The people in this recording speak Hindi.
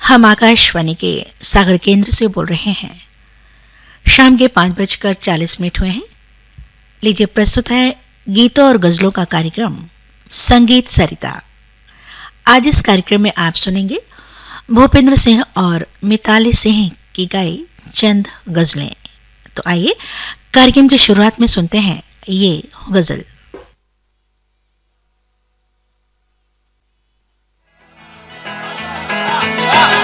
हम आकाशवाणी के सागर केंद्र से बोल रहे हैं। शाम के 5:40 हुए हैं। लीजिए प्रस्तुत है गीतों और गजलों का कार्यक्रम संगीत सरिता। आज इस कार्यक्रम में आप सुनेंगे भूपेंद्र सिंह और मिताली सिंह की गाई चंद गजलें। तो आइए कार्यक्रम की शुरुआत में सुनते हैं ये गजल।